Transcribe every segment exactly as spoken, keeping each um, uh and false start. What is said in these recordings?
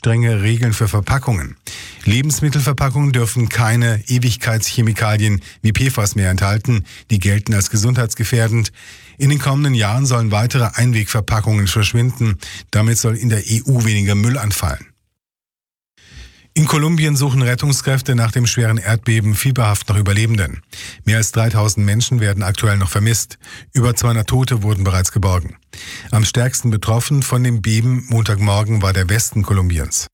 strenge Regeln für Verpackungen. Lebensmittelverpackungen dürfen keine Ewigkeitschemikalien wie P F A S mehr enthalten. Die gelten als gesundheitsgefährdend. In den kommenden Jahren sollen weitere Einwegverpackungen verschwinden. Damit soll in der E U weniger Müll anfallen. In Kolumbien suchen Rettungskräfte nach dem schweren Erdbeben fieberhaft nach Überlebenden. Mehr als dreitausend Menschen werden aktuell noch vermisst. Über zweihundert Tote wurden bereits geborgen. Am stärksten betroffen von dem Beben Montagmorgen war der Westen Kolumbiens.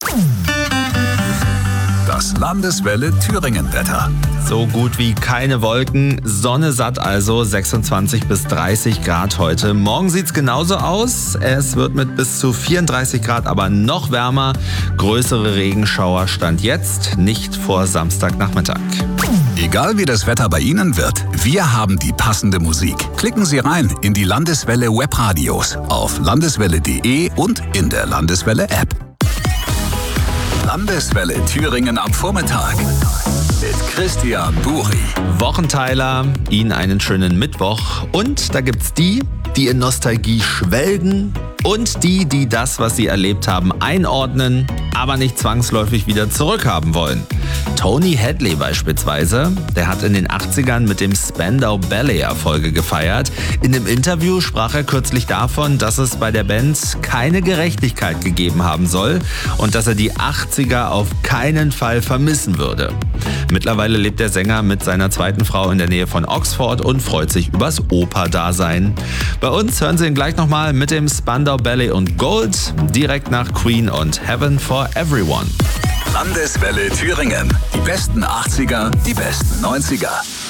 Das Landeswelle Thüringen-Wetter. So gut wie keine Wolken, Sonne satt also, sechsundzwanzig bis dreißig Grad heute. Morgen sieht's genauso aus. Es wird mit bis zu vierunddreißig Grad aber noch wärmer. Größere Regenschauer stand jetzt, nicht vor Samstagnachmittag. Egal wie das Wetter bei Ihnen wird, wir haben die passende Musik. Klicken Sie rein in die Landeswelle Webradios auf landeswelle punkt de und in der Landeswelle App. Landeswelle Thüringen am Vormittag mit Christian Buri. Wochenteiler, Ihnen einen schönen Mittwoch. Und da gibt's die, die in Nostalgie schwelgen und die, die das, was sie erlebt haben, einordnen, aber nicht zwangsläufig wieder zurückhaben wollen. Tony Hadley beispielsweise, der hat in den achtzigern mit dem Spandau Ballet Erfolge gefeiert. In einem Interview sprach er kürzlich davon, dass es bei der Band keine Gerechtigkeit gegeben haben soll und dass er die achtziger auf keinen Fall vermissen würde. Mittlerweile lebt der Sänger mit seiner zweiten Frau in der Nähe von Oxford und freut sich übers Oper-Dasein. Bei uns hören Sie ihn gleich nochmal mit dem Spandau Ballet und Gold, direkt nach Queen und Heaven for Everyone. Landeswelle Thüringen. Die besten achtziger, die besten neunziger.